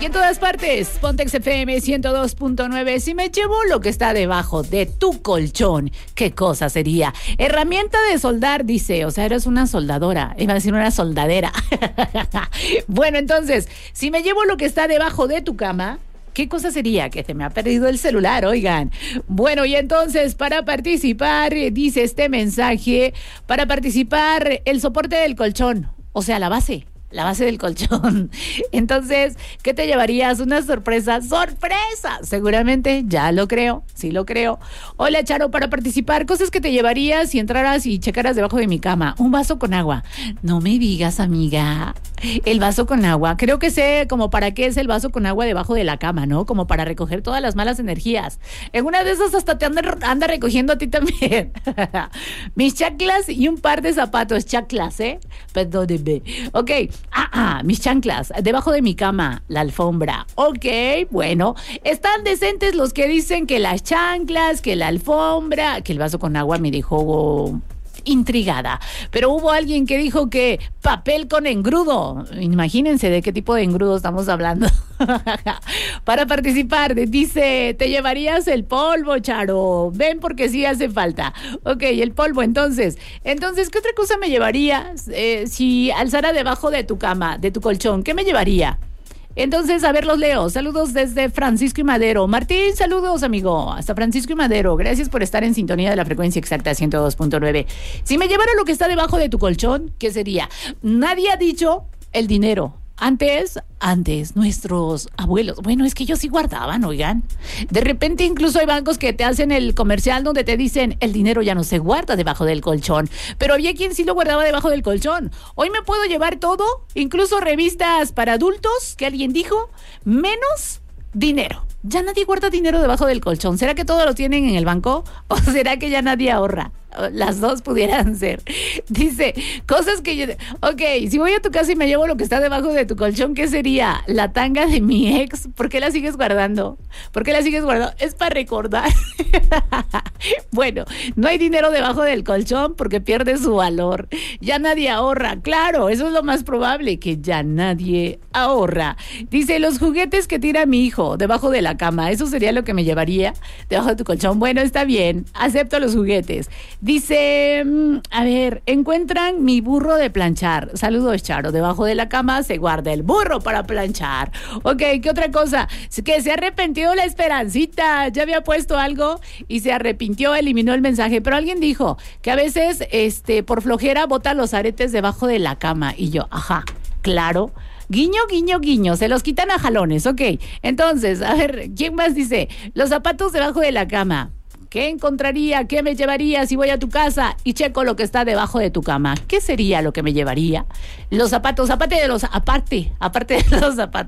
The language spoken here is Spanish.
Y en todas partes, Pontex FM 102.9. Si me llevo lo que está debajo de tu colchón, ¿qué cosa sería? Herramienta de soldar, dice. O sea, eres una soldadora. Iba a decir una soldadera. Bueno, entonces, si me llevo lo que está debajo de tu cama, ¿qué cosa sería? Que se me ha perdido el celular, oigan. Bueno, y entonces, para participar, dice este mensaje, para participar, el soporte del colchón, o sea, la base del colchón. Entonces, ¿qué te llevarías? Una sorpresa. ¡Sorpresa! Seguramente, ya lo creo, sí lo creo. Hola, Charo, para participar, cosas que te llevarías si entraras y checaras debajo de mi cama. Un vaso con agua. No me digas, amiga. El vaso con agua. Creo que sé como para qué es el vaso con agua debajo de la cama, ¿no? Como para recoger todas las malas energías. En una de esas hasta te anda recogiendo a ti también. Mis chanclas y un par de zapatos. Chanclas, ¿eh? Perdóneme. Ok. Mis chanclas, debajo de mi cama, la alfombra. Ok, bueno, están decentes los que dicen que las chanclas, que la alfombra, que el vaso con agua. Me dejó intrigada, pero hubo alguien que dijo que papel con engrudo. Imagínense de qué tipo de engrudo estamos hablando. Para participar, dice, te llevarías el polvo, Charo. Ven porque sí hace falta. Ok, el polvo, entonces, ¿qué otra cosa me llevaría si alzara debajo de tu cama, de tu colchón? ¿Qué me llevaría? Entonces, a ver, los leo. Saludos desde Francisco y Madero. Martín, saludos, amigo. Hasta Francisco y Madero. Gracias por estar en sintonía de la frecuencia exacta 102.9. Si me llevara lo que está debajo de tu colchón, ¿qué sería? Nadie ha dicho el dinero. Antes, nuestros abuelos, bueno, es que ellos sí guardaban, oigan. De repente incluso hay bancos que te hacen el comercial donde te dicen, el dinero ya no se guarda debajo del colchón. Pero había quien sí lo guardaba debajo del colchón. Hoy me puedo llevar todo, incluso revistas para adultos, que alguien dijo, menos dinero. Ya nadie guarda dinero debajo del colchón. ¿Será que todos lo tienen en el banco? ¿O será que ya nadie ahorra? Las dos pudieran ser. Dice, cosas que yo... Ok, si voy a tu casa y me llevo lo que está debajo de tu colchón, ¿qué sería? La tanga de mi ex. ¿Por qué la sigues guardando? Es para recordar. Bueno, no hay dinero debajo del colchón porque pierde su valor. Ya nadie ahorra. Claro, eso es lo más probable, que ya nadie ahorra. Dice, los juguetes que tira mi hijo debajo de la cama. Eso sería lo que me llevaría debajo de tu colchón. Bueno, está bien. Acepto los juguetes. Dice, a ver, encuentran mi burro de planchar. Saludos, Charo. Debajo de la cama se guarda el burro para planchar. Ok, ¿qué otra cosa? Que se arrepintió la Esperancita. Ya había puesto algo y se arrepintió, eliminó el mensaje. Pero alguien dijo que a veces, por flojera, bota los aretes debajo de la cama. Y yo, ajá, claro. Guiño, guiño, guiño. Se los quitan a jalones. Ok, entonces, a ver, ¿quién más dice? Los zapatos debajo de la cama. ¿Qué encontraría? ¿Qué me llevaría si voy a tu casa y checo lo que está debajo de tu cama? ¿Qué sería lo que me llevaría? Los zapatos, aparte de los zapatos.